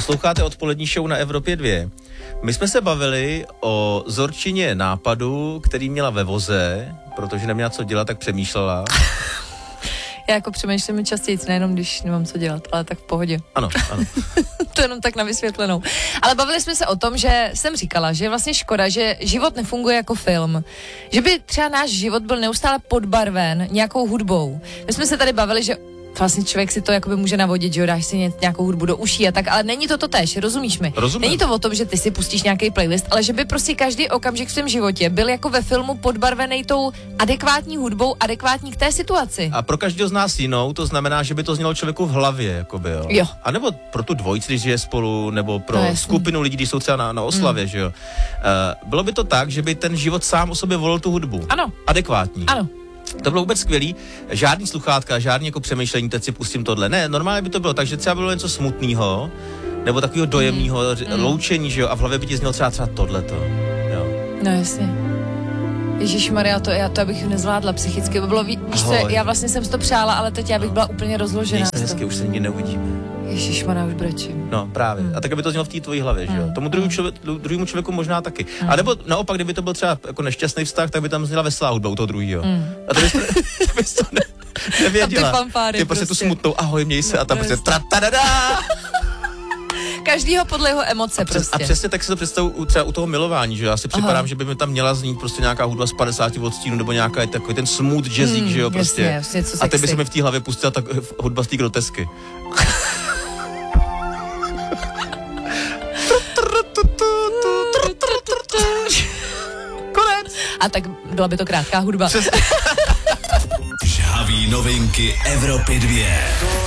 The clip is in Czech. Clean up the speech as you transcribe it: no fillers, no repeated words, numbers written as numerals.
Posloucháte odpolední show na Evropě 2. My jsme se bavili o Zorčině nápadu, který měla ve voze, protože neměla co dělat, tak přemýšlela. Já jako přemýšlím častěji, nejenom když nemám co dělat, ale tak v pohodě. Ano. To jenom tak na vysvětlenou. Ale bavili jsme se o tom, že jsem říkala, že je vlastně škoda, že život nefunguje jako film. Že by třeba náš život byl neustále podbarven nějakou hudbou. My jsme se tady bavili, že vlastně člověk si to jakoby může navodit, že jo, dáš si nějakou hudbu do uší a tak, ale není to totéž, rozumíš mi? Rozumím. Není to o tom, že ty si pustíš nějaký playlist, ale že by prostě každý okamžik v tom životě byl jako ve filmu podbarvený tou adekvátní hudbou, adekvátní k té situaci. A pro každého z nás jinou, to znamená, že by to znělo člověku v hlavě, jakoby, jo. Jo. A nebo pro tu dvojici, když žije spolu, nebo pro skupinu lidí, když jsou třeba na oslavě, že jo. Bylo by to tak, že by ten život sám o sobě volil tu hudbu. Ano. Adekvátní. Ano. To bylo vůbec skvělý, žádný sluchátka, žádný jako přemýšlení, teď si pustím tohle. Ne, normálně by to bylo tak, že třeba bylo něco smutného, nebo takového dojemného loučení, že jo, a v hlavě by ti znělo třeba tohleto, jo. No jasně. Ježišmarja, to bych nezvládla psychicky, by bylo, víš co, já vlastně jsem si to přála, ale teď já bych byla úplně rozložená. Měj se hezky, už se nikdy neuvidíme. Ježišmarja, už brečím. No, právě. A tak by to znělo v té tvojí hlavě, že jo. Tomu druhému člověku možná taky. A nebo naopak, kdyby to byl třeba jako nešťastný vztah, tak by tam zněla veselá hudba u toho druhého. A to bys to nevěděla. A ty fanfáry ty prostě tu smutnou, ahoj, měj se, a tam prostě tratadada. Každýho podle jeho emoce prostě. A přesně tak si to představu třeba u toho milování, že já si připadám, že by mi tam měla znít prostě nějaká hudba z 50 odstínů, nebo nějaká takový ten smooth jazzík, že jo, prostě. Jasně, a ty by se mi v té hlavě pustila tak hudba z té grotesky. Konec. A tak byla by to krátká hudba. Žhavý novinky Evropy 2.